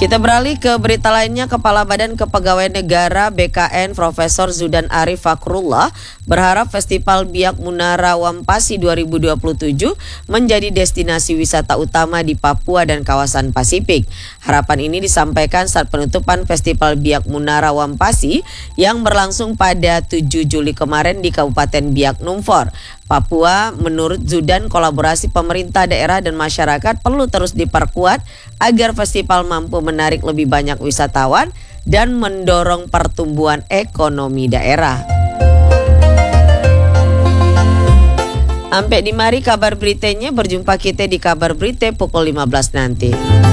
Kita beralih ke berita lainnya. Kepala Badan Kepegawaian Negara BKN Profesor Zudan Arif Fakrullah berharap Festival Biak Munara Wampasi 2027 menjadi destinasi wisata utama di Papua dan kawasan Pasifik. Harapan ini disampaikan saat penutupan Festival Biak Munara Wampasi yang berlangsung pada 7 Juli kemarin di Kabupaten Biak Numfor, Papua. Menurut Zudan, kolaborasi pemerintah daerah dan masyarakat perlu terus diperkuat agar festival mampu menarik lebih banyak wisatawan dan mendorong pertumbuhan ekonomi daerah. Sampai di mari kabar beritanya, berjumpa kita di kabar berita pukul 15 nanti.